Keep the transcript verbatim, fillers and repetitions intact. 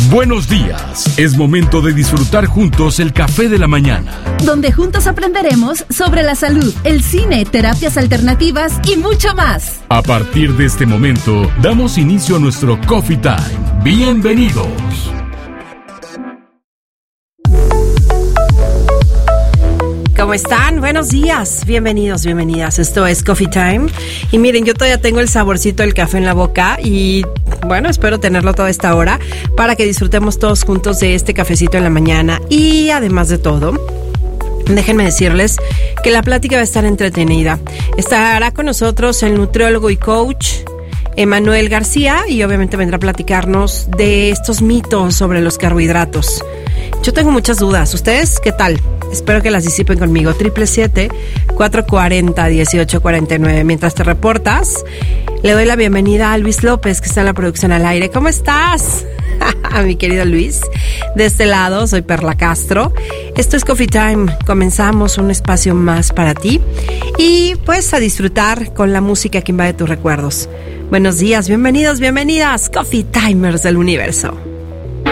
Buenos días, es momento de disfrutar juntos el café de la mañana, donde juntos aprenderemos sobre la salud, el cine, terapias alternativas y mucho más. A partir de este momento, damos inicio a nuestro Coffee Time. Bienvenidos. ¿Cómo están? Buenos días, bienvenidos, bienvenidas. Esto es Coffee Time. Y miren, yo todavía tengo el saborcito del café en la boca y bueno, espero tenerlo toda esta hora para que disfrutemos todos juntos de este cafecito en la mañana. Y además de todo, déjenme decirles que la plática va a estar entretenida. Estará con nosotros el nutriólogo y coach Emanuel García y obviamente vendrá a platicarnos de estos mitos sobre los carbohidratos. Yo tengo muchas dudas. ¿Ustedes qué tal? Espero que las disipen conmigo. siete siete siete, cuatro cuatro cero, uno ocho cuatro nueve. Mientras te reportas, le doy la bienvenida a Luis López, que está en la producción al aire. ¿Cómo estás? Mi querido Luis. De este lado, soy Perla Castro. Esto es Coffee Time. Comenzamos un espacio más para ti. Y pues a disfrutar con la música que invade tus recuerdos. Buenos días, bienvenidos, bienvenidas, Coffee Timers del universo.